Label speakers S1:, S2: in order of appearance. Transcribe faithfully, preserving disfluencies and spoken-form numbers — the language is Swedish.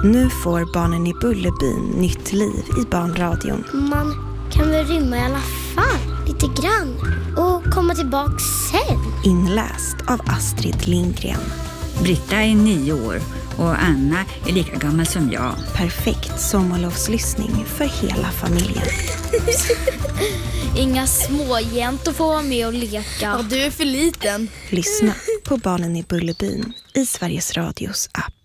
S1: Nu får Barnen i Bullerbyn nytt liv i barnradion.
S2: Man kan väl rymma i alla fall, lite grann. Och komma tillbaka sen.
S1: Inläst av Astrid Lindgren.
S3: Britta är nio år och Anna är lika gammal som jag.
S1: Perfekt sommarlovslyssning för hela familjen.
S4: Inga små jäntor får vara med och leka.
S5: Ja, du är för liten.
S1: Lyssna på Barnen i Bullerbyn i Sveriges Radios app.